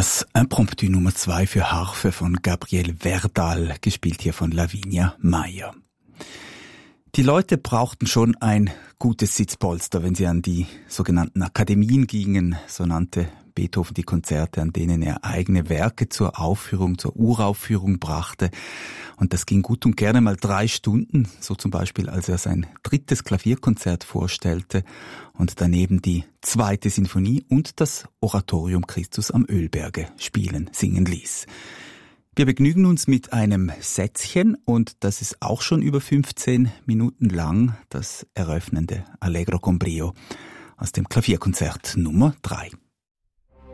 Das Impromptu Nummer 2 für Harfe von Gabriel Verdal, gespielt hier von Lavinia Meier. Die Leute brauchten schon ein gutes Sitzpolster, wenn sie an die sogenannten Akademien gingen, so nannte Beethoven die Konzerte, an denen er eigene Werke zur Aufführung, zur Uraufführung brachte. Und das ging gut und gerne mal 3 Stunden, so zum Beispiel, als er sein 3. Klavierkonzert vorstellte und daneben die 2. Sinfonie und das Oratorium Christus am Ölberge singen ließ. Wir begnügen uns mit einem Sätzchen und das ist auch schon über 15 Minuten lang, das eröffnende Allegro con brio aus dem Klavierkonzert Nummer 3.